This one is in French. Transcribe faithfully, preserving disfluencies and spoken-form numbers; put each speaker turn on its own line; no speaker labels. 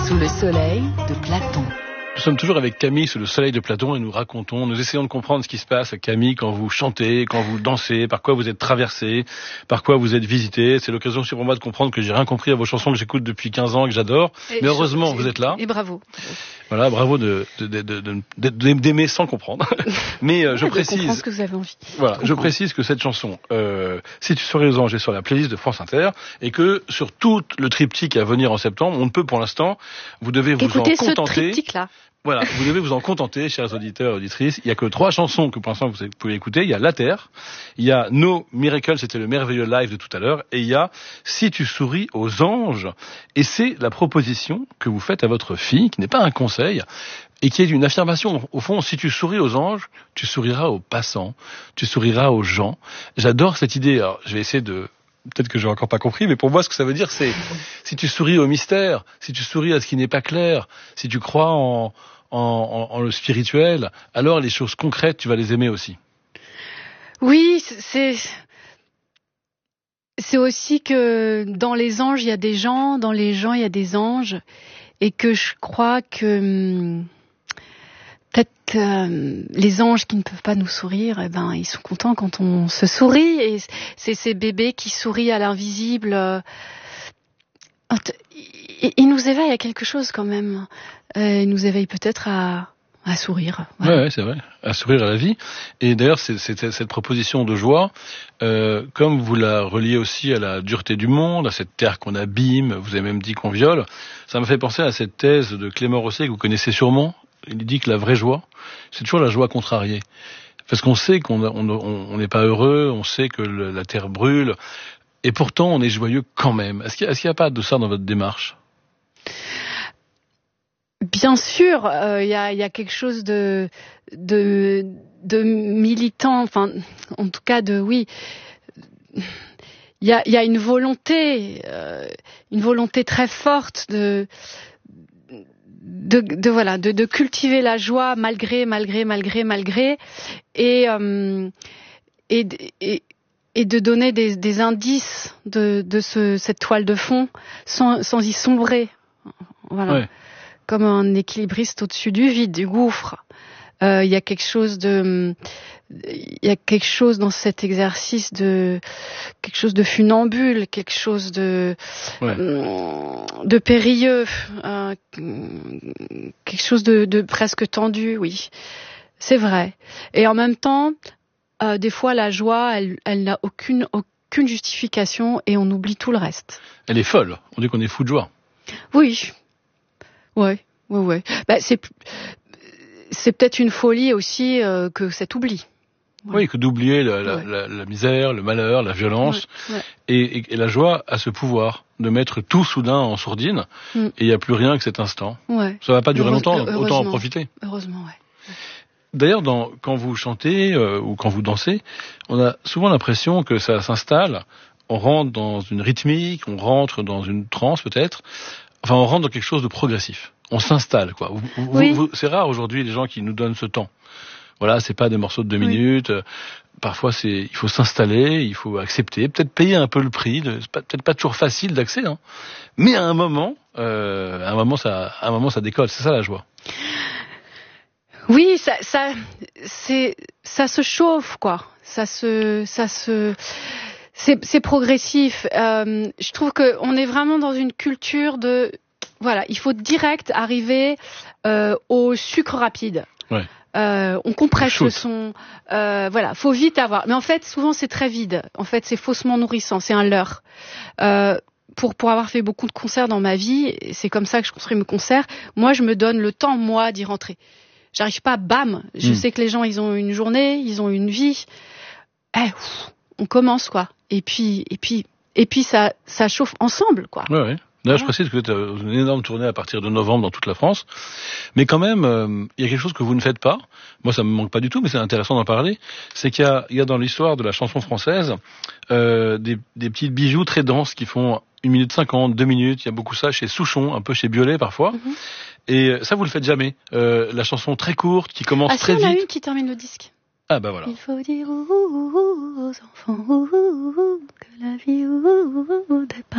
Sous le soleil de Platon.
Nous sommes toujours avec Camille sous le soleil de Platon et nous racontons, nous essayons de comprendre ce qui se passe, Camille, quand vous chantez, quand vous dansez, par quoi vous êtes traversé, par quoi vous êtes visité. C'est l'occasion aussi pour moi de comprendre que j'ai rien compris à vos chansons que j'écoute depuis quinze ans et que j'adore.
Et
Mais heureusement,
je,
vous êtes là.
Et bravo.
Voilà, bravo de, de, de, de, de, de d'aimer sans comprendre. Mais euh, je
ouais,
précise.
De comprendre ce que vous avez envie.
Voilà, je précise que cette chanson, euh, Si tu souris aux anges, est sur la playlist de France Inter et que sur tout le triptyque à venir en septembre, on ne peut pour l'instant, vous devez vous
Écoutez
en contenter.
Ce triptyque-là.
Voilà, vous devez vous en contenter, chers auditeurs et auditrices. Il y a que trois chansons que pour l'instant vous pouvez écouter. Il y a La Terre, il y a No Miracle, c'était le merveilleux live de tout à l'heure, et il y a Si tu souris aux anges. Et c'est la proposition que vous faites à votre fille, qui n'est pas un conseil, et qui est une affirmation. Au fond, si tu souris aux anges, tu souriras aux passants, tu souriras aux gens. J'adore cette idée. Alors, je vais essayer de... Peut-être que j'ai encore pas compris, mais pour moi, ce que ça veut dire, c'est si tu souris au mystère, si tu souris à ce qui n'est pas clair, si tu crois en, en, en, en le spirituel, alors les choses concrètes, tu vas les aimer aussi.
Oui, c'est c'est aussi que dans les anges, il y a des gens, dans les gens, il y a des anges, et que je crois que peut-être euh, les anges qui ne peuvent pas nous sourire, eh ben ils sont contents quand on se sourit, et c'est ces bébés qui sourient à l'invisible. Euh, ils nous éveillent à quelque chose quand même. Euh, ils nous éveillent peut-être à, à sourire.
Voilà. Ouais, ouais, c'est vrai, à sourire à la vie. Et d'ailleurs, c'est, c'est cette proposition de joie, euh, comme vous la reliez aussi à la dureté du monde, à cette terre qu'on abîme, vous avez même dit qu'on viole, ça me fait penser à cette thèse de Clément Rosset que vous connaissez sûrement. Il dit que la vraie joie, c'est toujours la joie contrariée. Parce qu'on sait qu'on n'est on, on, on pas heureux, on sait que le, la terre brûle, et pourtant on est joyeux quand même. Est-ce qu'il n'y a, a pas de ça dans votre démarche ?
Bien sûr, il euh, y, a, y a quelque chose de, de, de militant, enfin, en tout cas de, oui, il y a, y a une volonté, euh, une volonté très forte de... De, de voilà, de, de cultiver la joie malgré, malgré, malgré, malgré, et euh, et, et et de donner des, des indices de, de ce, cette toile de fond sans, sans y sombrer, voilà, ouais. Comme un équilibriste au-dessus du vide, du gouffre. Il euh, y a quelque chose de, il y a quelque chose dans cet exercice de quelque chose de funambule, quelque chose de ouais. de périlleux, euh, quelque chose de, de presque tendu, oui, c'est vrai. Et en même temps, euh, des fois la joie, elle, elle n'a aucune aucune justification et on oublie tout le reste.
Elle est folle. On dit qu'on est fou de joie.
Oui, ouais, ouais, ouais. Bah, c'est c'est peut-être une folie aussi euh, que cet oubli.
Ouais. Oui, que d'oublier la, la, ouais. la, la misère, le malheur, la violence. Ouais, ouais. Et, et, et la joie a ce pouvoir de mettre tout soudain en sourdine, mm. et il n'y a plus rien que cet instant.
Ouais.
Ça ne va pas durer
Heureuse,
longtemps, autant en profiter.
Heureusement, ouais.
D'ailleurs, dans, quand vous chantez euh, ou quand vous dansez, on a souvent l'impression que ça s'installe, on rentre dans une rythmique, on rentre dans une transe peut-être, enfin on rentre dans quelque chose de progressif. On s'installe, quoi. Vous,
oui.
vous, c'est rare aujourd'hui les gens qui nous donnent ce temps. Voilà, c'est pas des morceaux de deux oui. minutes. Parfois, c'est, il faut s'installer, il faut accepter, peut-être payer un peu le prix. C'est pas, peut-être pas toujours facile d'accès, hein. Mais à un moment, euh, à un moment, ça, à un moment, ça décolle. C'est ça la joie.
Oui, ça, ça, c'est, ça se chauffe, quoi. Ça se, ça se. C'est, c'est progressif. Euh, je trouve que on est vraiment dans une culture de. Voilà, il faut direct arriver euh, au sucre rapide.
Ouais.
Euh, on compresse le son. Euh, voilà, faut vite avoir. Mais en fait, souvent c'est très vide. En fait, c'est faussement nourrissant. C'est un leurre. Euh, pour pour avoir fait beaucoup de concerts dans ma vie, c'est comme ça que je construis mes concerts. Moi, je me donne le temps, moi, d'y rentrer. J'arrive pas, bam. Je mmh. sais que les gens, ils ont une journée, ils ont une vie. Eh, ouf, on commence, quoi. Et puis, et puis, et puis, ça, ça chauffe ensemble, quoi.
Ouais, ouais. D'ailleurs, je précise que vous êtes une énorme tournée à partir de novembre dans toute la France. Mais quand même, euh, il y a quelque chose que vous ne faites pas. Moi, ça me manque pas du tout, mais c'est intéressant d'en parler. C'est qu'il y a, il y a dans l'histoire de la chanson française euh, des, des petits bijoux très denses qui font une minute cinquante, deux minutes. Il y a beaucoup ça chez Souchon, un peu chez Biolay parfois. Mm-hmm. Et ça, vous le faites jamais. Euh, la chanson très courte qui commence
ah,
très
si,
vite.
Ah, il y en a une qui termine le disque.
Ah bah voilà.
Il faut dire aux enfants que la vie